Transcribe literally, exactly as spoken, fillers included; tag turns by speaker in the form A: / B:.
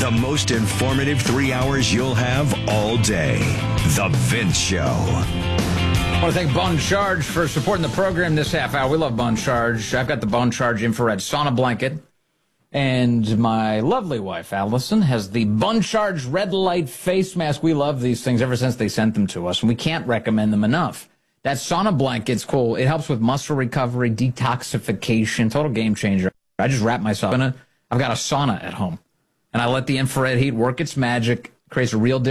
A: The most informative three hours you'll have all day. The Vince Show.
B: I want to thank Bone Charge for supporting the program this half hour. We love Bone Charge. I've got the Bone Charge infrared sauna blanket. And my lovely wife, Allison, has the Bone Charge red light face mask. We love these things ever since they sent them to us, and we can't recommend them enough. That sauna blanket's cool. It helps with muscle recovery, detoxification, total game changer. I just wrap myself in it. I've got a sauna at home, and I let the infrared heat work its magic, creates a real